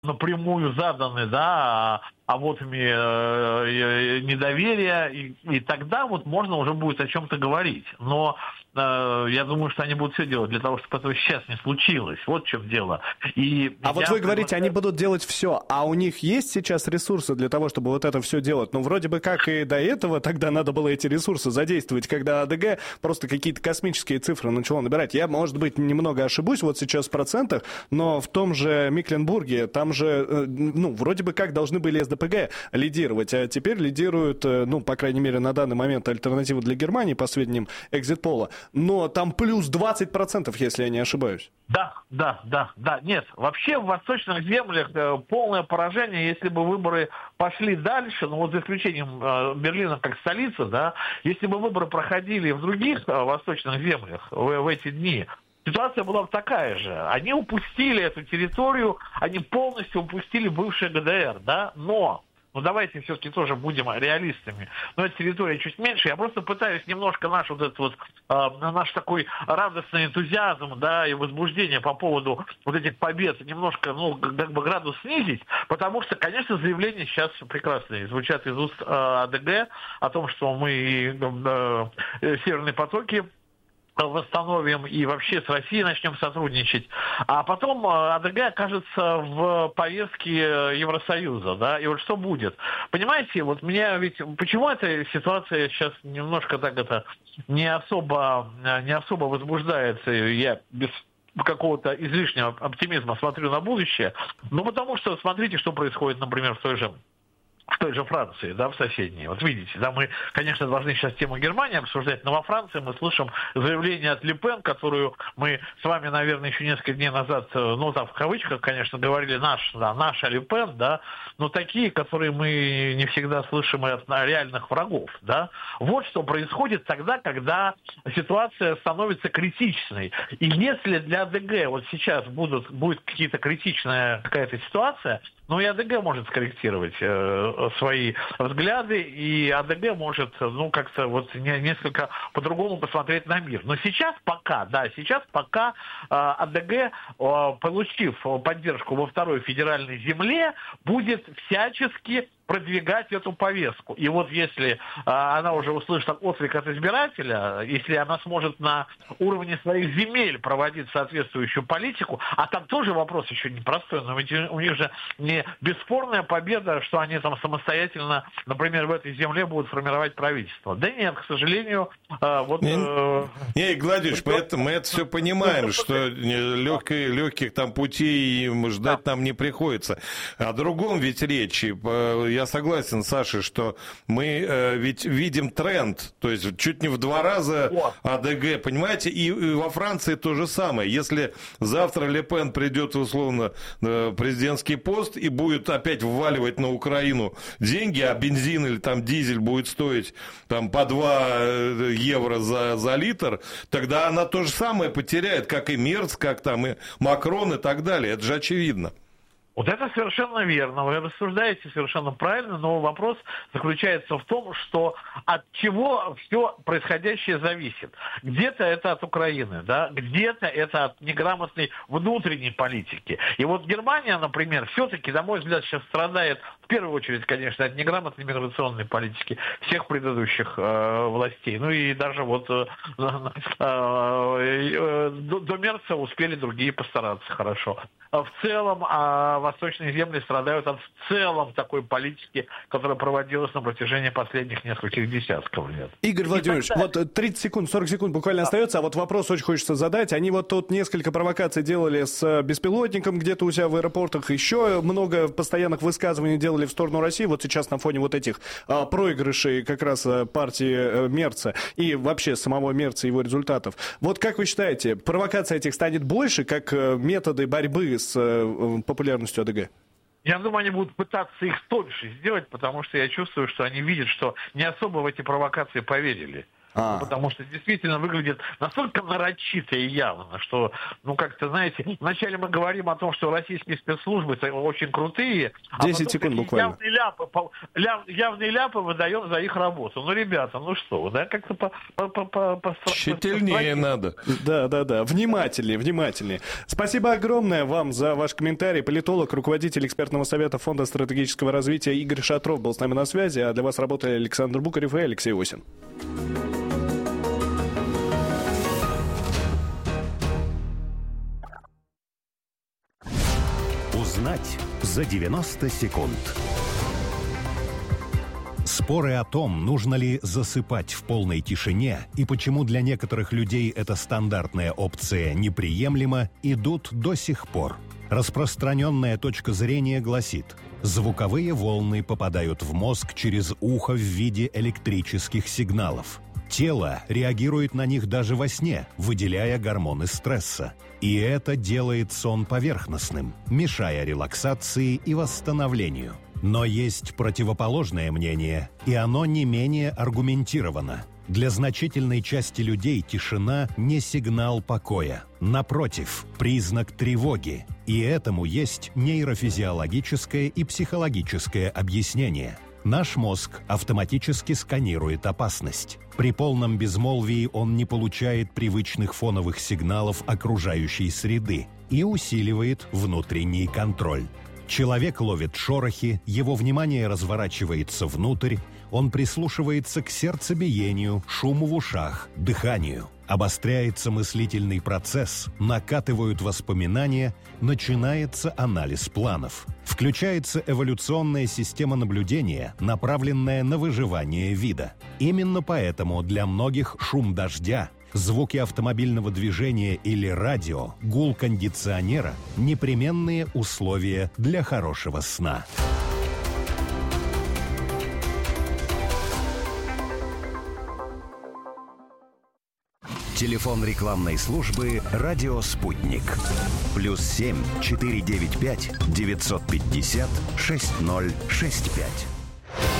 напрямую заданы, да, а вотами недоверия, и тогда вот можно уже будет о чем-то говорить. Но я думаю, что они будут все делать для того, чтобы этого сейчас не случилось. Вот в чем дело. А вот вы говорите, они будут делать все, а у них есть сейчас ресурсы для того, чтобы вот это все делать? Ну, вроде бы как и до этого тогда надо было эти ресурсы задействовать, когда АДГ просто какие-то космические цифры начало набирать. Я, может быть, немного ошибусь вот сейчас в процентах, но в том же Мекленбурге, там же, ну, вроде бы как должны были СДПГ лидировать, а теперь лидируют, ну, по крайней мере, на данный момент альтернатива для Германии, по сведениям экзит-пола. Но там плюс 20%, если я не ошибаюсь. Да. Нет, вообще в восточных землях полное поражение, если бы выборы пошли дальше, ну вот за исключением Берлина как столицы, да, если бы выборы проходили в других восточных землях в эти дни, ситуация была бы такая же. Они упустили эту территорию, они полностью упустили бывшее ГДР, да, но... Ну, давайте все-таки тоже будем реалистами. Но эта территория чуть меньше. Я просто пытаюсь немножко наш вот этот вот, наш такой радостный энтузиазм, да, и возбуждение по поводу вот этих побед немножко, ну, как бы градус снизить, потому что, конечно, заявления сейчас прекрасные. Звучат из уст АДГ о том, что мы северные потоки восстановим и вообще с Россией начнем сотрудничать. А потом АДГ окажется в повестке Евросоюза, да, и вот что будет? Понимаете, вот меня ведь... Почему эта ситуация сейчас немножко так это не особо возбуждается? Я без какого-то излишнего оптимизма смотрю на будущее. Ну, потому что смотрите, что происходит, например, в той же Франции, да, в соседней. Вот видите, да, мы, конечно, должны сейчас тему Германии обсуждать, но во Франции мы слышим заявление от Ле Пен, которую мы с вами, наверное, еще несколько дней назад, ну, там, в кавычках, конечно, говорили наша Ле Пен, да, но такие, которые мы не всегда слышим от реальных врагов, да. Вот что происходит тогда, когда ситуация становится критичной. И если для АДГ вот сейчас будет какая-то ситуация, ну, и АДГ может скорректировать свои взгляды, и АДГ может, ну, как-то вот несколько по-другому посмотреть на мир. Но сейчас пока АДГ, получив поддержку во второй федеральной земле, будет всячески продвигать эту повестку. И вот если она уже услышит отклик от избирателя, если она сможет на уровне своих земель проводить соответствующую политику, а там тоже вопрос еще непростой, но ведь у них же не бесспорная победа, что они там самостоятельно, например, в этой земле будут формировать правительство. Да нет, к сожалению, вот... Не, Гладиш, поэтому мы это все понимаем, что легких там путей ждать нам не приходится. О другом ведь речи. Я согласен, Саша, что мы ведь видим тренд, то есть чуть не в 2 раза АДГ, понимаете, и во Франции то же самое. Если завтра Ле Пен придет, условно, на президентский пост и будет опять вваливать на Украину деньги, а бензин или там дизель будет стоить там по 2 евро за литр, тогда она то же самое потеряет, как и Мерц, как там и Макрон и так далее. Это же очевидно. Вот это совершенно верно, вы рассуждаете совершенно правильно, но вопрос заключается в том, что от чего все происходящее зависит. Где-то это от Украины, да, где-то это от неграмотной внутренней политики. И вот Германия, например, все-таки, на мой взгляд, сейчас страдает в первую очередь, конечно, от неграмотной миграционной политики всех предыдущих властей. Ну и даже вот до Мерца успели другие постараться хорошо. В целом, восточные земли страдают от в целом такой политики, которая проводилась на протяжении последних нескольких десятков лет. Игорь Владимирович, вот 30 секунд, 40 секунд буквально остается, а вот вопрос очень хочется задать. Они вот тут несколько провокаций делали с беспилотником где-то у себя в аэропортах, еще много постоянных высказываний делали в сторону России, вот сейчас на фоне вот этих проигрышей как раз партии Мерца и вообще самого Мерца и его результатов. Вот как вы считаете, провокация этих станет больше, как методы борьбы с популярностью АДГ? Я думаю, они будут пытаться их тоньше сделать, потому что я чувствую, что они видят, что не особо в эти провокации поверили. Потому что действительно выглядит настолько нарочито и явно, что, как-то, знаете, вначале мы говорим о том, что российские спецслужбы очень крутые, 10 секунд буквально. Явные ляпы выдаем за их работу. Ребята, что, да, как-то тщательнее надо. Да, внимательнее. Спасибо огромное вам за ваш комментарий. Политолог, руководитель экспертного совета Фонда стратегического развития Игорь Шатров был с нами на связи, а для вас работали Александр Букарев и Алексей Осин. Узнать за 90 секунд. Споры о том, нужно ли засыпать в полной тишине и почему для некоторых людей эта стандартная опция неприемлема, идут до сих пор. Распространенная точка зрения гласит: звуковые волны попадают в мозг через ухо в виде электрических сигналов. Тело реагирует на них даже во сне, выделяя гормоны стресса. И это делает сон поверхностным, мешая релаксации и восстановлению. Но есть противоположное мнение, и оно не менее аргументировано. Для значительной части людей тишина не сигнал покоя. Напротив, признак тревоги. И этому есть нейрофизиологическое и психологическое объяснение. Наш мозг автоматически сканирует опасность. При полном безмолвии он не получает привычных фоновых сигналов окружающей среды и усиливает внутренний контроль. Человек ловит шорохи, его внимание разворачивается внутрь, он прислушивается к сердцебиению, шуму в ушах, дыханию. Обостряется мыслительный процесс, накатывают воспоминания, начинается анализ планов. Включается эволюционная система наблюдения, направленная на выживание вида. Именно поэтому для многих шум дождя, звуки автомобильного движения или радио, гул кондиционера – непременные условия для хорошего сна. Телефон рекламной службы «Радио Спутник». +7 495 950 6065.